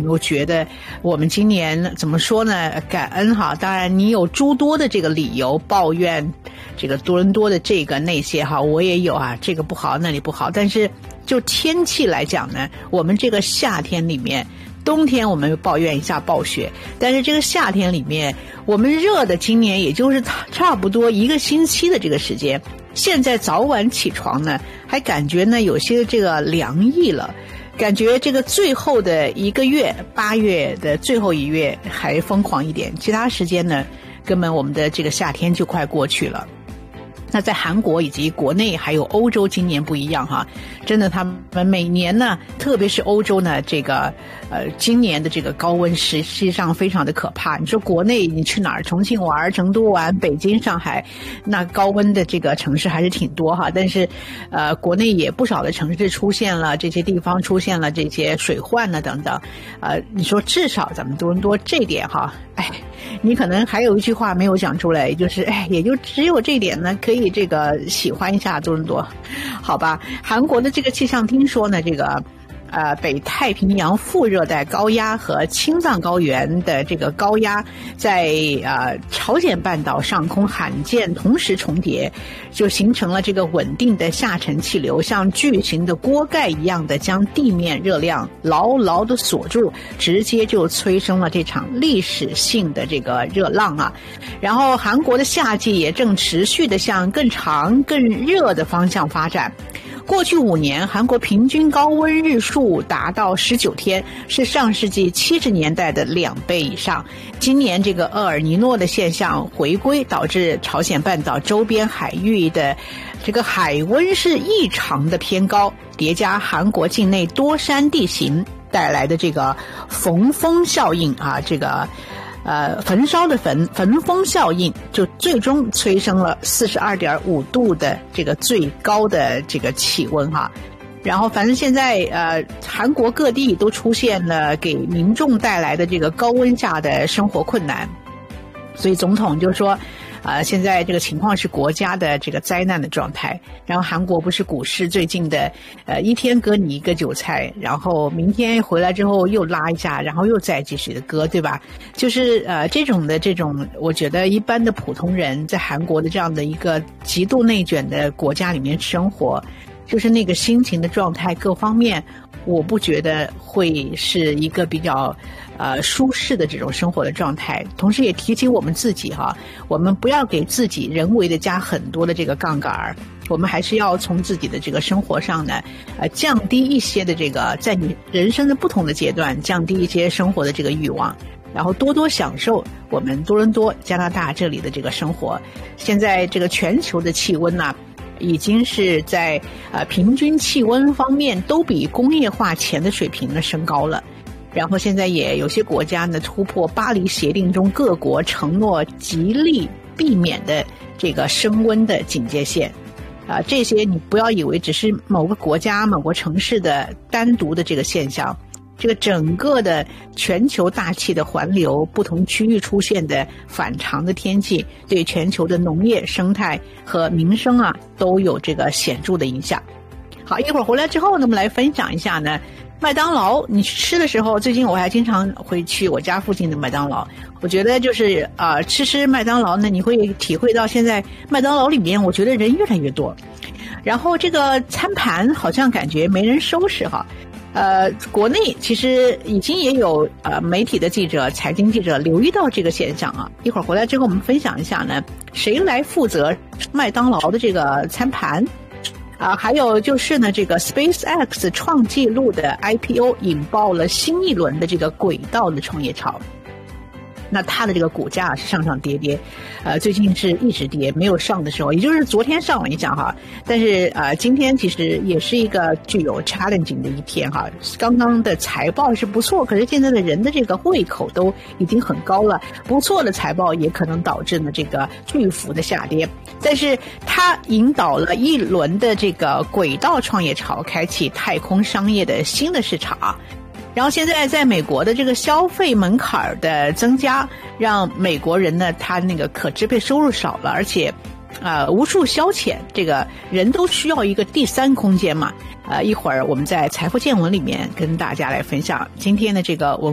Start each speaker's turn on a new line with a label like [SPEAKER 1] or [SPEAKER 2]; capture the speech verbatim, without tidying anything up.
[SPEAKER 1] 没有觉得我们今年怎么说呢？感恩哈，当然你有诸多的这个理由抱怨这个多伦多的这个那些哈，我也有啊，这个不好那里不好，但是就天气来讲呢，我们这个夏天里面，冬天我们抱怨一下暴雪，但是这个夏天里面我们热的今年也就是差不多一个星期的这个时间，现在早晚起床呢还感觉呢有些这个凉意了，感觉这个最后的一个月八月的最后一月还疯狂一点，其他时间呢根本我们的这个夏天就快过去了。那在韩国以及国内还有欧洲今年不一样哈，真的他们每年呢，特别是欧洲呢，这个呃今年的这个高温实际上非常的可怕。你说国内你去哪儿，重庆玩、成都玩、北京、上海，那高温的这个城市还是挺多哈，但是呃国内也不少的城市出现了这些地方出现了这些水患呢等等，呃你说至少咱们多伦多这点哈，哎，你可能还有一句话没有讲出来，就是哎，也就只有这点呢可以这个喜欢一下多伦多，好吧？韩国的这个气象厅说呢，这个呃北太平洋副热带高压和青藏高原的这个高压在呃朝鲜半岛上空罕见同时重叠，就形成了这个稳定的下沉气流，像巨型的锅盖一样的将地面热量牢牢的锁住，直接就催生了这场历史性的这个热浪啊。然后韩国的夏季也正持续的向更长更热的方向发展。过去五年，韩国平均高温日数达到十九天，是上世纪七十年代的两倍以上。今年这个厄尔尼诺的现象回归，导致朝鲜半岛周边海域的这个海温是异常的偏高，叠加韩国境内多山地形带来的这个逢风效应啊，这个呃，焚烧的焚焚风效应，就最终催生了 四十二点五 度的这个最高的这个气温哈。然后反正现在呃，韩国各地都出现了给民众带来的这个高温下的生活困难，所以总统就说呃，现在这个情况是国家的这个灾难的状态。然后韩国不是股市最近的呃一天割你一个韭菜，然后明天回来之后又拉一下，然后又再继续的割，对吧？就是呃这种的这种，我觉得一般的普通人在韩国的这样的一个极度内卷的国家里面生活，就是那个心情的状态各方面，我不觉得会是一个比较呃舒适的这种生活的状态。同时也提醒我们自己哈，我们不要给自己人为的加很多的这个杠杆，我们还是要从自己的这个生活上呢呃降低一些的这个在你人生的不同的阶段降低一些生活的这个欲望，然后多多享受我们多伦多加拿大这里的这个生活。现在这个全球的气温呢已经是在呃平均气温方面都比工业化前的水平呢升高了。然后现在也有些国家呢突破巴黎协定中各国承诺极力避免的这个升温的警戒线啊、呃，这些你不要以为只是某个国家某个城市的单独的这个现象，这个整个的全球大气的环流，不同区域出现的反常的天气，对全球的农业生态和民生啊都有这个显著的影响。好，一会儿回来之后呢，我们来分享一下呢麦当劳你去吃的时候，最近我还经常会去我家附近的麦当劳，我觉得就是呃吃吃麦当劳呢，你会体会到现在麦当劳里面我觉得人越来越多，然后这个餐盘好像感觉没人收拾哈。呃，国内其实已经也有呃媒体的记者、财经记者留意到这个现象啊。一会儿回来之后，我们分享一下呢，谁来负责麦当劳的这个餐盘啊？还有就是呢，这个 SpaceX 创纪录的 I P O 引爆了新一轮的这个轨道的创业潮。那它的这个股价是上上跌跌，呃，最近是一直跌，没有上的时候，也就是昨天上了一下哈，但是呃，今天其实也是一个具有 challenging 的一天哈。刚刚的财报是不错，可是现在的人的这个胃口都已经很高了，不错的财报也可能导致呢这个巨幅的下跌，但是它引导了一轮的这个轨道创业潮，开启太空商业的新的市场。然后现在在美国的这个消费门槛的增加，让美国人呢他那个可支配收入少了，而且呃无处消遣，这个人都需要一个第三空间嘛。呃一会儿我们在财富见闻里面跟大家来分享今天的这个文